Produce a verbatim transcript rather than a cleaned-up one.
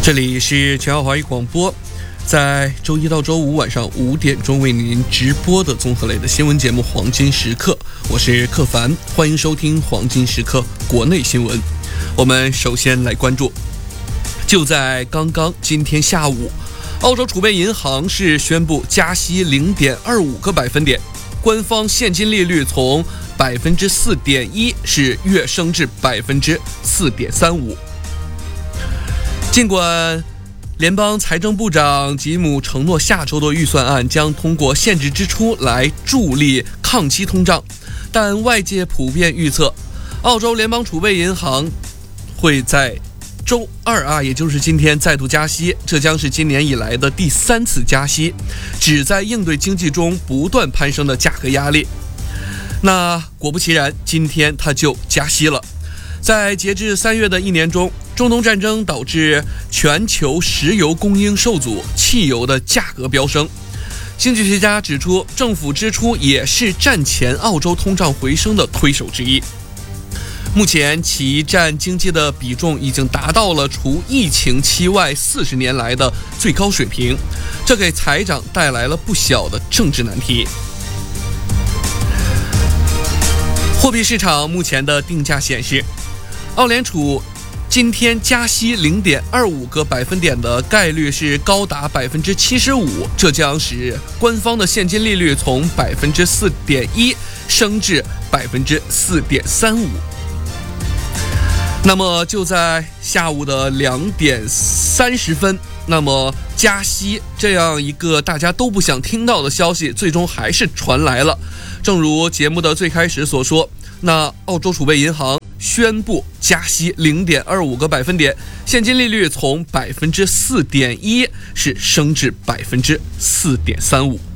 这里是全澳华语广播，在周一到周五晚上五点钟为您直播的综合类的新闻节目《黄金时刻》，我是克凡，欢迎收听《黄金时刻》国内新闻。我们首先来关注，就在刚刚今天下午，澳洲储备银行是宣布加息 零点二五 个百分点，官方现金利率从 百分之四点一 是跃升至 百分之四点三五。尽管联邦财政部长吉姆承诺下周的预算案将通过限制支出来助力抗击通胀，但外界普遍预测，澳洲联邦储备银行会在周二啊，也就是今天再度加息，这将是今年以来的第三次加息，旨在应对经济中不断攀升的价格压力。那果不其然，今天它就加息了。在截至三月的一年中，中东战争导致全球石油供应受阻，汽油的价格飙升。经济学家指出，政府支出也是战前澳洲通胀回升的推手之一。目前其占经济的比重已经达到了除疫情期外四十年来的最高水平，这给财长带来了不小的政治难题。货币市场目前的定价显示，澳联储今天加息 零点二五 个百分点的概率是高达 百分之七十五， 这将使官方的现金利率从 百分之四点一 升至 百分之四点三五。那么就在下午的两点三十分，那么加息这样一个大家都不想听到的消息最终还是传来了。正如节目的最开始所说，那澳洲储备银行宣布加息 零点二五 个百分点，现金利率从 百分之四点一 是升至 百分之四点三五。